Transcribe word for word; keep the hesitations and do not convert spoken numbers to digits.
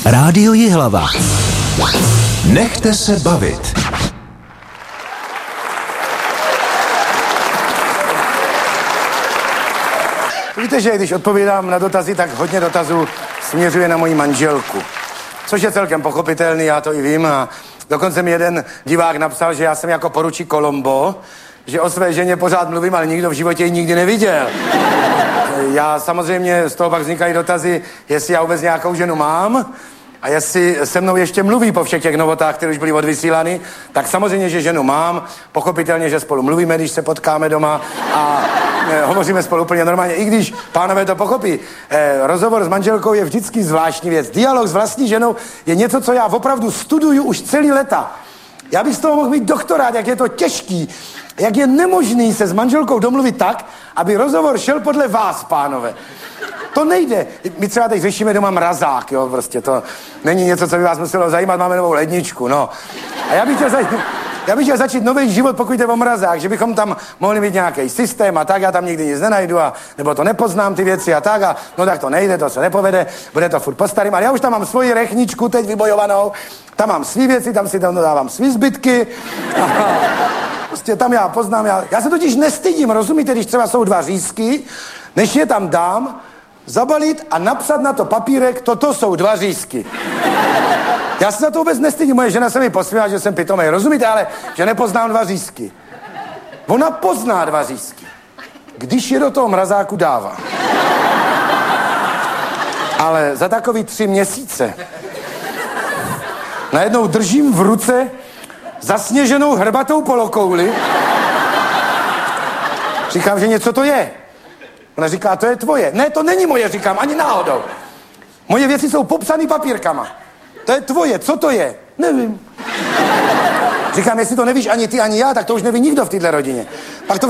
Rádio Jihlava. Nechte se bavit. Víte, že když odpovídám na dotazy, tak hodně dotazů směřuje na moji manželku. Což je celkem pochopitelný, já to i vím. A dokonce mi jeden divák napsal, že já jsem jako poručík Columbo, že o své ženě pořád mluvím, ale nikdo v životě ji nikdy neviděl. Já samozřejmě z toho pak vznikají dotazy, jestli já vůbec nějakou ženu mám a jestli se mnou ještě mluví po všech těch novotách, které už byly odvysílány, tak samozřejmě, že ženu mám, pochopitelně, že spolu mluvíme, když se potkáme doma a e, hovoříme spolu úplně normálně, i když pánové to pochopí. E, rozhovor s manželkou je vždycky zvláštní věc. Dialog s vlastní ženou je něco, co já opravdu studuju už celý leta. Já bych z toho mohl mít doktorát, jak je to těžký, jak je nemožný se s manželkou domluvit tak, aby rozhovor šel podle vás, pánové. To nejde. My třeba teď řešíme doma mrazák, jo, prostě to není něco, co by vás muselo zajímat, máme novou ledničku, no. A já bych chtěl, za... já bych chtěl začít nový život, pokud jde o mrazák, že bychom tam mohli mít nějaký systém a tak, já tam nikdy nic nenajdu a nebo to nepoznám ty věci a tak a no tak to nejde, to se nepovede, bude to furt po starým, ale já už tam mám svoji rechničku teď vybojovanou, tam mám svý věci, tam si tam dodávám svý zbytky. Aha. Prostě tam já poznám, já, já se totiž nestydím, rozumíte, když třeba jsou dva řízky, než je tam dám, zabalit a napsat na to papírek, toto jsou dva řízky. Já se za to vůbec nestydím, moje žena se mi posmívá, že jsem pitomej, rozumíte, ale že nepoznám dva řízky. Ona pozná dva řízky, když je do toho mrazáku dává. Ale za takový tři měsíce najednou držím v ruce zasněženou hrbatou polokouli. Říkám, že něco to je. Ona říká, to je tvoje. Ne, to není moje, říkám, ani náhodou. Moje věci jsou popsaný papírkama. To je tvoje, co to je? Nevím. Říkám, jestli to nevíš ani ty, ani já, tak to už neví nikdo v této rodině. Pak to